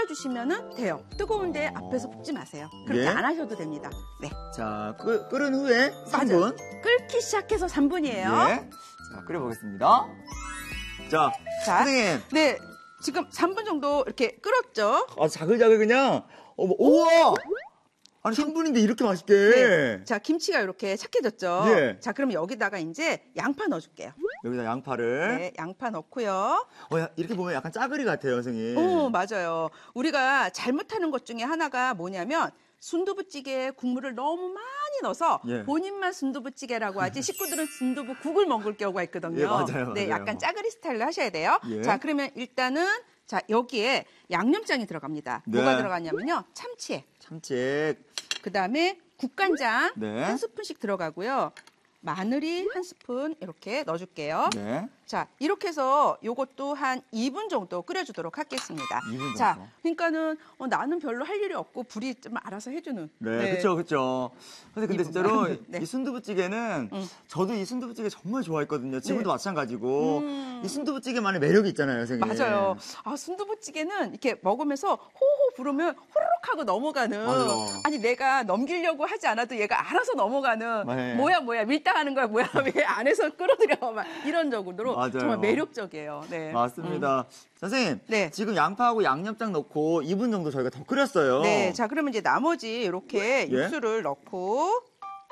끓여주시면 돼요. 뜨거운데 앞에서 볶지 마세요. 그렇게 예? 안 하셔도 됩니다. 네. 자, 끓은 후에 3분. 맞아요. 끓기 시작해서 3분이에요. 예. 자, 끓여보겠습니다. 자, 선생님. 네. 지금 3분 정도 이렇게 끓었죠? 아, 자글자글 그냥. 우와! 아니, 3분인데 이렇게 맛있게. 네. 자, 김치가 이렇게 착해졌죠? 예. 자, 그럼 여기다가 이제 양파 넣어줄게요. 여기다 양파를. 네, 양파 넣고요. 이렇게 보면 약간 짜글이 같아요, 선생님. 맞아요. 우리가 잘못하는 것 중에 하나가 뭐냐면 순두부찌개에 국물을 너무 많이 넣어서 예. 본인만 순두부찌개라고 하지 식구들은 순두부국을 먹을 경우가 있거든요. 예, 맞아요. 네, 맞아요. 약간 짜글이 스타일로 하셔야 돼요. 예. 자, 그러면 일단은 자, 여기에 양념장이 들어갑니다. 네. 뭐가 들어가냐면요. 참치액. 참치액. 그다음에 국간장 네. 한 스푼씩 들어가고요. 마늘이 한 스푼 이렇게 넣어줄게요. 네. 자, 이렇게 해서 요것도 한 2분 정도 끓여주도록 하겠습니다. 2분 정도. 자, 그러니까는 나는 별로 할 일이 없고 불이 좀 알아서 해주는. 네, 그렇죠. 근데 2분. 진짜로 네. 이 순두부찌개는 저도 이 순두부찌개 정말 좋아했거든요. 지금도 네. 마찬가지고 이 순두부찌개만의 매력이 있잖아요, 선생님. 맞아요. 아, 순두부찌개는 이렇게 먹으면서 호호 부르면 호로록 하고 넘어가는. 맞아요. 아니, 내가 넘기려고 하지 않아도 얘가 알아서 넘어가는. 네. 뭐야 밀당하는 거야, 뭐야 왜 안에서 끌어들여 막 이런 정도로 맞아요. 정말 매력적이에요. 네. 맞습니다. 선생님, 네. 지금 양파하고 양념장 넣고 2분 정도 저희가 더 끓였어요. 네, 자 그러면 이제 나머지 이렇게 예? 육수를 넣고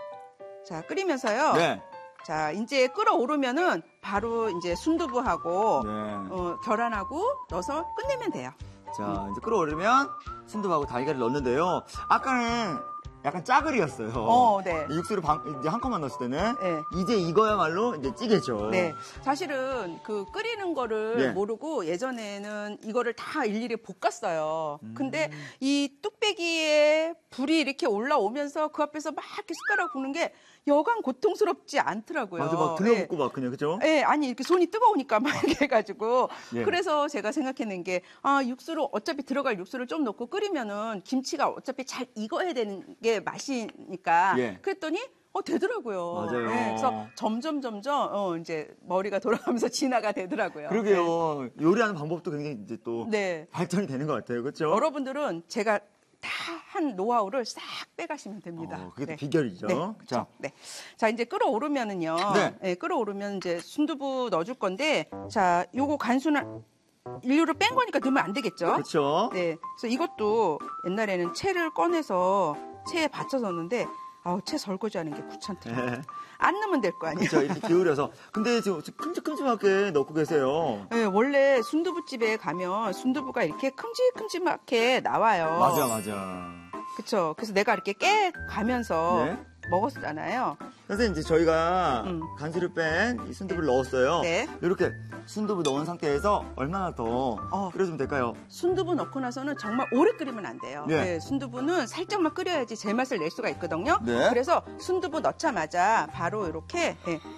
자 끓이면서요. 네. 자 이제 끓어오르면은 바로 이제 순두부하고 네. 계란하고 넣어서 끝내면 돼요. 자, 이제 끓어오르면 순두부하고 달걀을 넣는데요. 아까는 약간 짜글이었어요. 네. 이 육수를 이제 한 컵만 넣었을 때는 네. 이제 이거야말로 이제 찌개죠. 네, 사실은 그 끓이는 거를 예. 모르고 예전에는 이거를 다 일일이 볶았어요. 근데 이 뚝배기에 불이 이렇게 올라오면서 그 앞에서 막 이렇게 숟가락 붓는 게 여간 고통스럽지 않더라고요. 맞아, 막 들러붙고 막 그냥 그죠? 네, 아니 이렇게 손이 뜨거우니까 막 이렇게 해가지고 예. 그래서 제가 생각해낸 게 육수를 어차피 들어갈 육수를 좀 넣고 끓이면은 김치가 어차피 잘 익어야 되는 게 맛이니까 예. 그랬더니 되더라고요. 맞아요. 네, 그래서 점점 이제 머리가 돌아가면서 진화가 되더라고요. 그러게요. 요리하는 방법도 굉장히 이제 또 네. 발전이 되는 것 같아요. 그렇죠? 여러분들은 제가 다 한 노하우를 싹 빼가시면 됩니다. 그게 또 네. 비결이죠. 네, 그렇죠. 네. 자, 이제 끓어오르면은요. 네. 네, 끓어오르면 이제 순두부 넣어줄 건데, 자, 요거 간수는 인류를 뺀 거니까 넣으면 안 되겠죠? 그렇죠. 네. 그래서 이것도 옛날에는 채를 꺼내서 채에 받쳐 넣는데, 채 설거지하는 게 귀찮더라고요. 네. 안 넣으면 될 거 아니에요. 그렇죠. 이렇게 기울여서. 근데 지금 큼직큼직하게 넣고 계세요. 네, 원래 순두부집에 가면 순두부가 이렇게 큼직큼직하게 나와요. 맞아. 그쵸. 그래서 내가 이렇게 깨 가면서 네. 먹었잖아요. 선생님, 이제 저희가 간수를 뺀 이 순두부를 넣었어요. 네. 이렇게 순두부 넣은 상태에서 얼마나 더 끓여주면 될까요? 순두부 넣고 나서는 정말 오래 끓이면 안 돼요. 네. 네, 순두부는 살짝만 끓여야지 제맛을 낼 수가 있거든요. 네. 그래서 순두부 넣자마자 바로 이렇게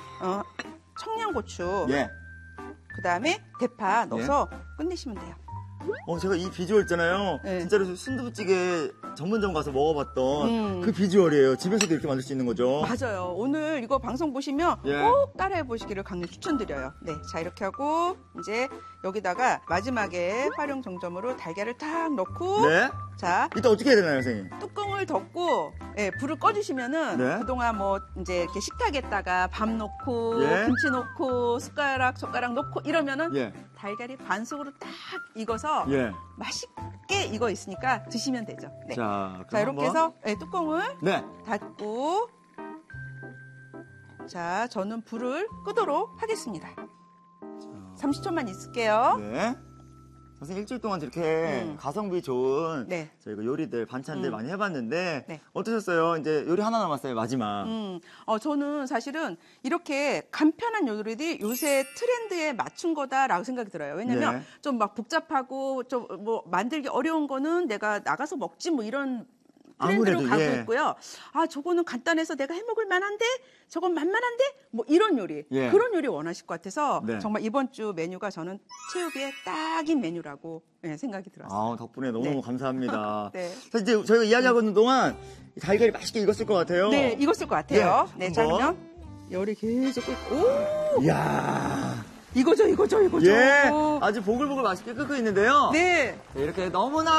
청양고추, 예. 그다음에 대파 넣어서 끝내시면 돼요. 제가 이 비주얼 있잖아요. 네. 진짜로 순두부찌개 전문점 가서 먹어봤던 음. 그 비주얼이에요. 집에서도 이렇게 만들 수 있는 거죠. 맞아요. 오늘 이거 방송 보시면 예. 꼭 따라해 보시기를 강력 추천드려요. 네, 자 이렇게 하고 이제 여기다가 마지막에 활용 정점으로 달걀을 탁 넣고 네. 자 이따 어떻게 해야 되나요, 선생님? 뚜껑을 덮고 불을 꺼주시면은 네. 그동안 뭐 이제 이렇게 식탁에다가 밥 넣고 예. 김치 넣고 숟가락 넣고 이러면은 예. 달걀이 반숙으로 딱 익어서 예. 맛있게 익어 있으니까 드시면 되죠. 네. 자, 자 이렇게 해서 뚜껑을 네. 닫고 자 저는 불을 끄도록 하겠습니다. 30초만 있을게요. 네. 선생님 일주일 동안 이렇게 가성비 좋은 네. 저희가 요리들, 반찬들 많이 해봤는데 네. 어떠셨어요? 이제 요리 하나 남았어요, 마지막. 저는 사실은 이렇게 간편한 요리들이 요새 트렌드에 맞춘 거다라고 생각이 들어요. 왜냐면 네. 좀 막 복잡하고 좀 뭐 만들기 어려운 거는 내가 나가서 먹지 뭐 이런 트렌드로 아무래도, 가고 예. 있고요. 저거는 간단해서 내가 해먹을 만한데 저건 만만한데 뭐 이런 요리 예. 그런 요리 원하실 것 같아서 네. 정말 이번 주 메뉴가 저는 채우기에 딱인 메뉴라고 생각이 들었어요. 덕분에 너무너무 네. 감사합니다. 네. 자, 이제 저희가 이야기하고 있는 동안 이 달걀이 맛있게 익었을 것 같아요. 네, 익었을 것 같아요. 예, 네, 자 한번. 그러면 열이 계속 오 이야. 이거죠. 예. 아주 보글보글 맛있게 끓고 있는데요. 네. 이렇게 너무나